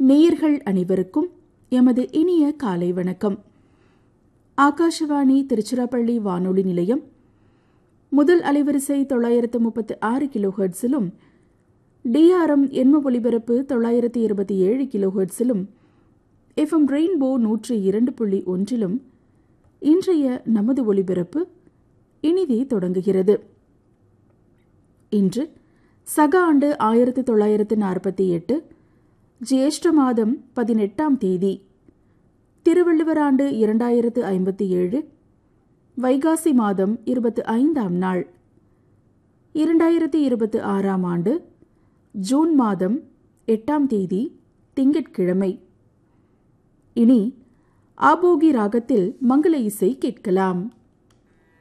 நேயர்கள் அனைவருக்கும் எமது இனிய காலை வணக்கம். ஆகாஷவாணி திருச்சிராப்பள்ளி வானொலி நிலையம் முதல் அலைவரிசை 936 கிலோஹெர்ட்ஸிலும் டிஆர்எம் எண்ம ஒலிபரப்பு 927 கிலோஹெர்ட்ஸிலும் எஃப்எம் ரெயின்போ 102.1 இன்றைய நமது ஒலிபரப்பு இனிதே தொடங்குகிறது. இன்று சக ஆண்டு 1948 ஜேஷ்ட மாதம் 18ஆம் தேதி, திருவள்ளுவர் ஆண்டு 2057, வைகாசி மாதம் 25ஆம் நாள், 2026ஆம் ஆண்டு ஜூன் மாதம் 8ஆம் தேதி திங்கட்கிழமை. இனி ஆபோகி ராகத்தில் மங்கள இசை கேட்கலாம்.